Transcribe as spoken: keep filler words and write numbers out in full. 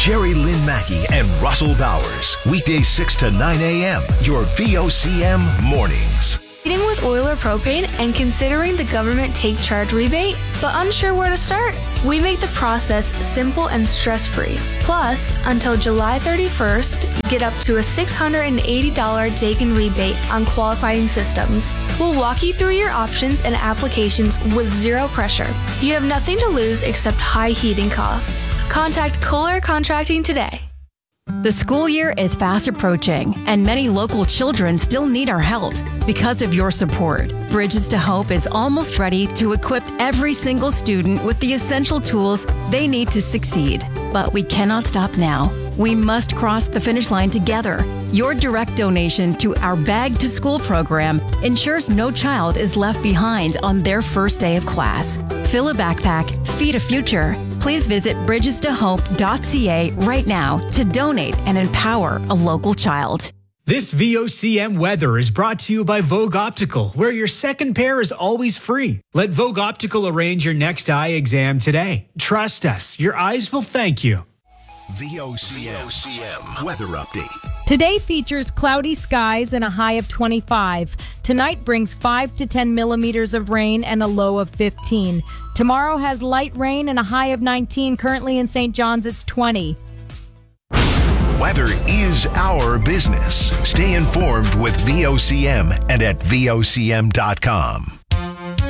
Jerry Lynn Mackey and Russell Bowers. Weekdays six to nine a.m. Your V O C M mornings. Eating with oil or propane and considering the government take charge rebate, but unsure where to start? We make the process simple and stress-free. Plus, until July thirty-first, get up to a six hundred eighty dollars Daikin rebate on qualifying systems. We'll walk you through your options and applications with zero pressure. You have nothing to lose except high heating costs. Contact Kohler Contracting today. The school year is fast approaching, and many local children still need our help. Because of your support, Bridges to Hope is almost ready to equip every single student with the essential tools they need to succeed. But we cannot stop now. We must cross the finish line together. Your direct donation to our Bag to School program ensures no child is left behind on their first day of class. Fill a backpack, feed a future. Please visit bridges to hope dot c a right now to donate and empower a local child. This V O C M weather is brought to you by Vogue Optical, where your second pair is always free. Let Vogue Optical arrange your next eye exam today. Trust us, your eyes will thank you. V O C M weather update. Today features cloudy skies and a high of twenty-five. Tonight brings five to ten millimeters of rain and a low of fifteen. Tomorrow has light rain and a high of nineteen. Currently in Saint John's, it's twenty. Weather is our business. Stay informed with V O C M and at V O C M dot com.